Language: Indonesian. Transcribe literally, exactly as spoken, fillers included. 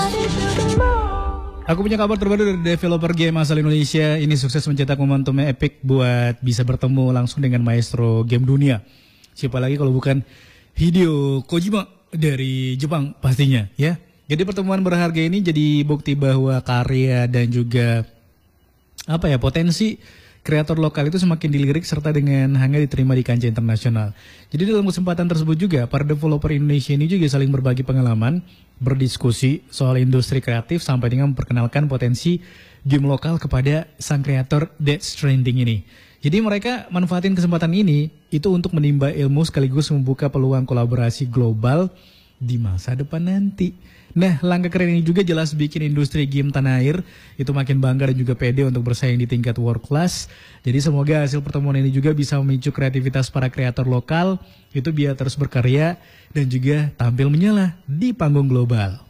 Aku punya kabar terbaru dari developer game asal Indonesia. Ini sukses mencetak momentum epic buat bisa bertemu langsung dengan maestro game dunia. Siapa lagi kalau bukan Hideo Kojima dari Jepang pastinya ya. Jadi pertemuan berharga ini jadi bukti bahwa karya dan juga apa ya potensi kreator lokal itu semakin dilirik serta dengan hangat diterima di kancah internasional. Jadi dalam kesempatan tersebut juga para developer Indonesia ini juga saling berbagi pengalaman, berdiskusi soal industri kreatif sampai dengan memperkenalkan potensi game lokal kepada sang kreator Death Stranding ini. Jadi mereka manfaatin kesempatan ini itu untuk menimba ilmu sekaligus membuka peluang kolaborasi global di masa depan nanti. Nah, langkah keren ini juga jelas bikin industri game tanah air itu makin bangga dan juga pede untuk bersaing di tingkat world class. Jadi semoga hasil pertemuan ini juga bisa memicu kreativitas para kreator lokal itu biar terus berkarya dan juga tampil menyala di panggung global.